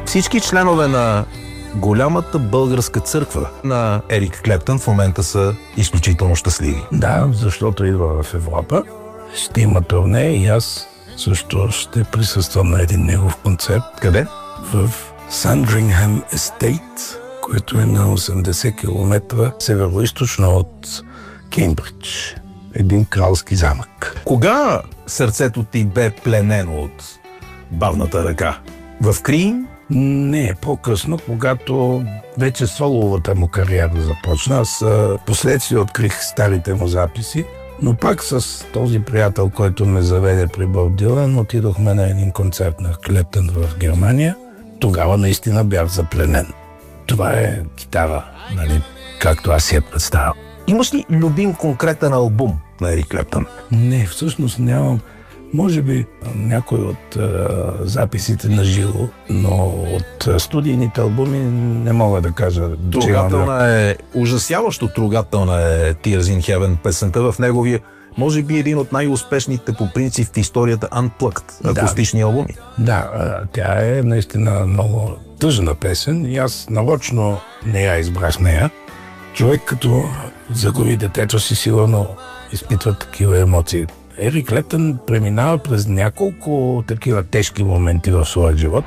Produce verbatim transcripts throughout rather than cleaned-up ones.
Всички членове на голямата българска църква на Ерик Клептън в момента са изключително щастливи. Да, защото идва в Европа. Ще има турне и аз също ще присъствам на един негов концерт. Къде? В Сандрингхем Естейт, което е на осемдесет километра североизточно от Кеймбридж. Един кралски замък. Кога сърцето ти бе пленено от бавната ръка? В Крим? Не, по-късно, когато вече соловата му кариера започна. Аз последствие открих старите му записи, но пак с този приятел, който ме заведе при Боб Дилан, отидохме на един концерт на Клептън в Германия. Тогава наистина бях запленен. Това е китара, нали, както аз си я представя. Имаш ли любим конкретен албум на Ерик Клептън? Не, всъщност нямам. Може би някой от а, записите на живо, но от а, студийните албуми не мога да кажа. Трогателна е, ужасяващо трогателна е Tears in Heaven, песента в неговия, може би един от най-успешните по принцип в историята Unplugged акустични да, албуми. Да, тя е наистина много тъжна песен и аз нарочно не я избрах нея. Човек като загуби детето си, сигурно изпитва такива емоции. Ерик Клептън преминава през няколко такива тежки моменти в своя живот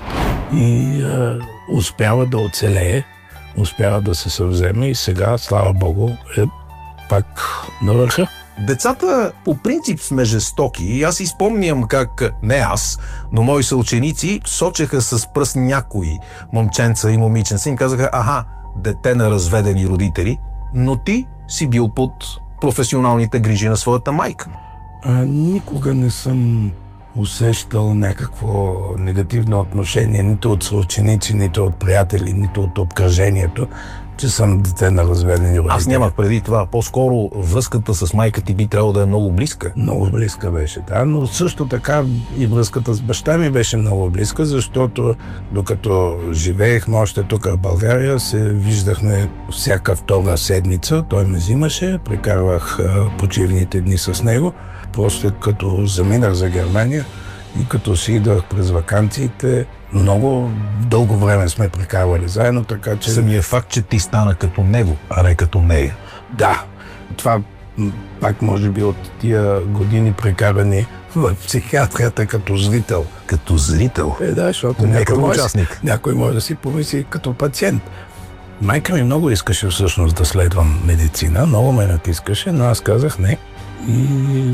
и а, успява да оцелее, успява да се съвземе и сега, слава Богу, е пак на върха. Децата по принцип сме жестоки и аз изпомням как, не аз, но мои съученици сочеха с пръст някои момченца и момиченца и им казаха: аха, дете на разведени родители, но ти си бил под професионалните грижи на своята майка. А, никога не съм усещал някакво негативно отношение нито от съученици, нито от приятели, нито от обкръжението, че съм дете на разведени родители. Аз нямах преди това. По-скоро връзката с майка ти би трябвало да е много близка. Много близка беше, да. Но също така и връзката с баща ми беше много близка, защото докато живеехме още тук в България, се виждахме всяка втора седмица. Той ме взимаше, прекарвах почивните дни с него. Просто като заминах за Германия и като си идвах през ваканциите, много дълго време сме прекарвали заедно, така че... Самия факт, че ти стана като него, а не като нея. Да, това пак може би от тия години прекарани в психиатрията като зрител. Като зрител? Е, да, защото не някой, като може, участник. някой може да си помисли като пациент. Майка ми много искаше всъщност да следвам медицина, много ме натискаше, но аз казах не. И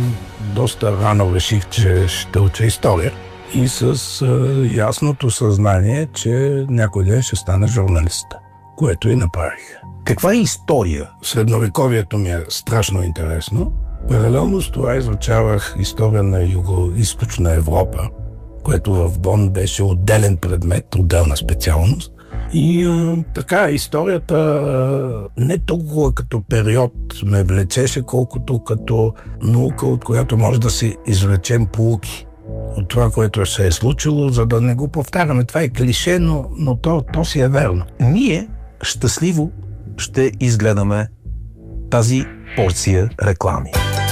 доста рано реших, че ще уча история. И с а, ясното съзнание, че някой ден ще стана журналист, което и направих. Каква е история? Средновековието ми е страшно интересно. Паралелно с това изучавах история на Юго-Източна Европа, което в Бон беше отделен предмет, отделна специалност. И а, така, историята а, не толкова като период ме влечеше, колкото като наука, от която може да си извлечем поуки от това, което се е случило, за да не го повтаряме. Това е клише, но, но то, то си е верно. Ние щастливо ще изгледаме тази порция реклами.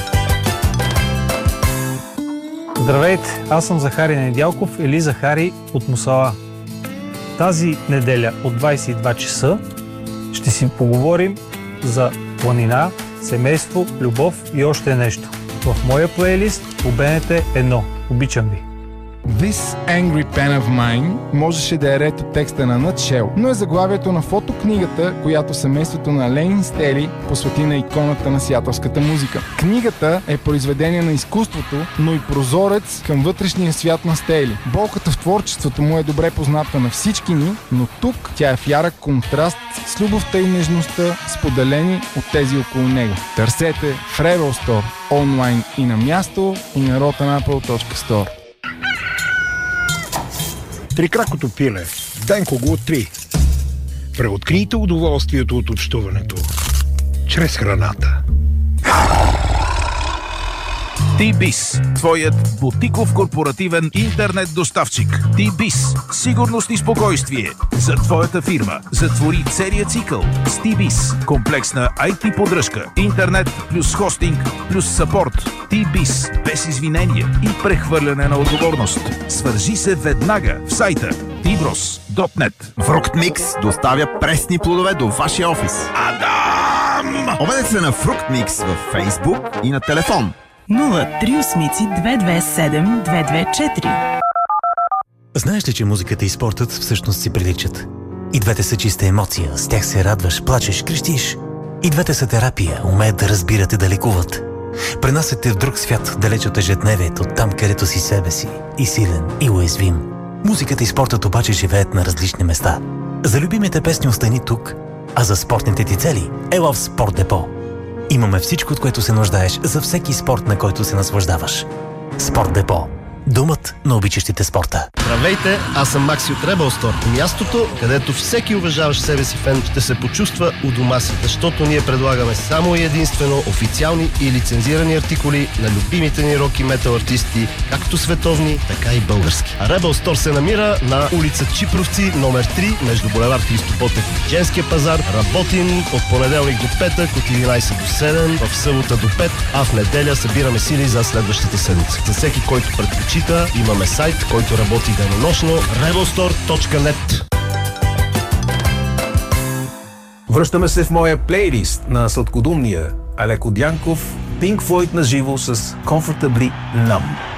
Здравейте, аз съм Захари Недялков или Захари от Мусала. Тази неделя от двайсет и два часа ще си поговорим за планина, семейство, любов и още нещо. В моя плейлист обенете едно. Обичам ви. This Angry Pen of Mine можеше да е ред от текста на Nutshell, но е заглавието на фотокнигата, която семейството на Ленин Стели посвети на иконата на сиатълската музика. Книгата е произведение на изкуството, но и прозорец към вътрешния свят на Стели. Болката в творчеството му е добре позната на всички ни, но тук тя е в ярък контраст с любовта и нежността, споделени от тези около него. Търсете в Rebel Store, онлайн и на място, и на rotten apple точка store. Трикракото пиле. Денко го три. Преоткрийте удоволствието от общуването чрез храната. T-Biz, твоят бутиков корпоративен интернет доставчик. T-Biz, сигурност и спокойствие за твоята фирма. Затвори целия цикъл с T-Biz. Комплексна ай ти поддръжка, интернет плюс хостинг плюс съпорт. T-Biz, без извинения и прехвърляне на отговорност. Свържи се веднага в сайта Tibros точка нет. Фруктмикс доставя пресни плодове до вашия офис. Адам! Обадете се на Фруктмикс във Фейсбук и на телефон нула три осем две две седем две две четири. Знаеш ли, че музиката и спортът всъщност си приличат? И двете са чиста емоция, с тях се радваш, плачеш, крещиш. И двете са терапия, умеят да разбират и да лекуват. Пренасят те в друг свят, далеч от ежедневието, там където си себе си, и силен, и уязвим. Музиката и спортът обаче живеят на различни места. За любимите песни остани тук, а за спортните ти цели ела в Спорт Депо. Имаме всичко, от което се нуждаеш за всеки спорт, на който се наслаждаваш. Спорт Депо. Домът на обичащите спорта. Здравейте, аз съм Макси от Rebel Store. Мястото, където всеки уважаващ себе си фен ще се почувства у дома си, защото ние предлагаме само и единствено официални и лицензирани артикули на любимите ни рок и метал артисти, както световни, така и български. А Rebel Store се намира на улица Чипровци, номер три, между булевард Христо Ботев и Женския пазар. Работим от понеделник до петък, от единайсет до седем, в събота до пет, а в неделя събираме сили за следващата седмица. За всеки, който предпочита, имаме сайт, който работи денонощно rebel store точка нет. Връщаме се в моя плейлист на сладкодумния Алеко Дянков, Pink Floyd на живо с Comfortably Numb.